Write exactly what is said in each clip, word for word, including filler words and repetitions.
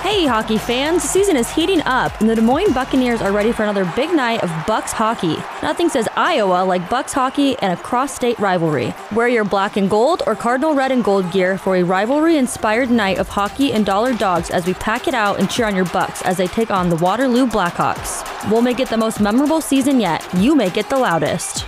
Hey, hockey fans, the season is heating up, and the Des Moines Buccaneers are ready for another big night of Bucs hockey. Nothing says Iowa like Bucs hockey and a cross-state rivalry. Wear your black and gold or cardinal red and gold gear for a rivalry-inspired night of hockey and dollar dogs as we pack it out and cheer on your Bucs as they take on the Waterloo Blackhawks. We'll make it the most memorable season yet. You make it the loudest.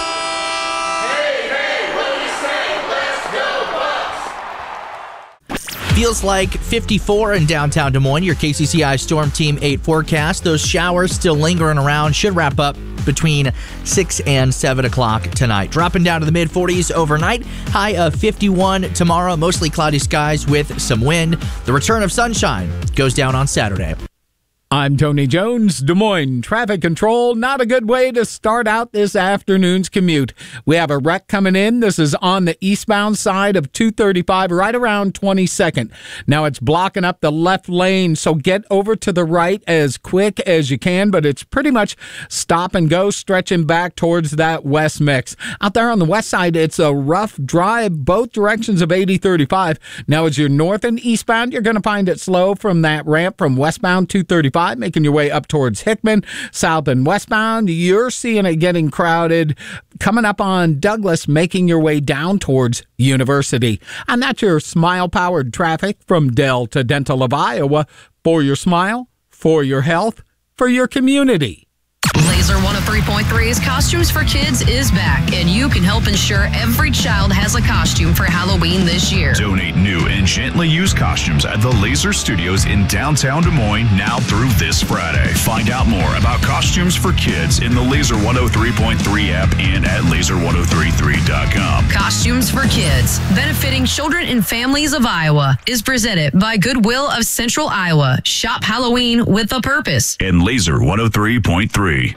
Feels like fifty-four in downtown Des Moines. Your K C C I Storm Team eight forecast. Those showers still lingering around. Should wrap up between six and seven o'clock tonight. Dropping down to the mid forties overnight. High of fifty-one tomorrow. Mostly cloudy skies with some wind. The return of sunshine goes down on Saturday. I'm Tony Jones, Des Moines Traffic Control. Not a good way to start out this afternoon's commute. We have a wreck coming in. This is on the eastbound side of two thirty-five, right around twenty-second. Now it's blocking up the left lane, so get over to the right as quick as you can, but it's pretty much stop and go, stretching back towards that west mix. Out there on the west side, it's a rough drive both directions of eighty thirty-five. Now as you're north and eastbound, you're going to find it slow from that ramp from westbound two thirty-five. Making your way up towards Hickman, south and westbound. You're seeing it getting crowded. Coming up on Douglas, making your way down towards University. And that's your smile-powered traffic from Delta Dental of Iowa. For your smile, for your health, for your community. Laser one oh three point three's Costumes for Kids is back, and you can help ensure every child has a costume for Halloween this year. Donate new and gently used costumes at the Laser Studios in downtown Des Moines now through this Friday. Find out more about Costumes for Kids in the Laser one oh three point three app and at laser ten thirty-three dot com. Costumes for Kids, benefiting children and families of Iowa, is presented by Goodwill of Central Iowa. Shop Halloween with a purpose. And Laser one oh three point three.